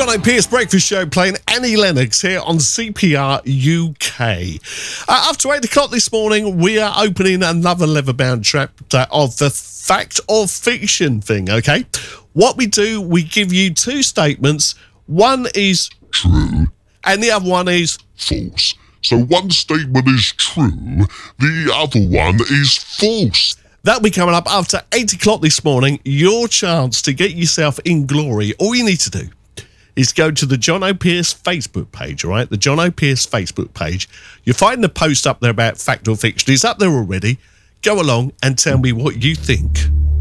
John O'Pearce Breakfast Show playing Annie Lennox here on CPR UK. After 8 o'clock this morning, we are opening another leather-bound chapter of the fact or fiction thing, okay? What we do, we give you two statements. One is true and the other one is false. So one statement is true, the other one is false. That'll be coming up after 8 o'clock this morning. Your chance to get yourself in glory. All you need to do is go to the John O'Pearce Facebook page, all right? The John O'Pearce Facebook page. You'll find the post up there about fact or fiction. It's up there already. Go along and tell me what you think.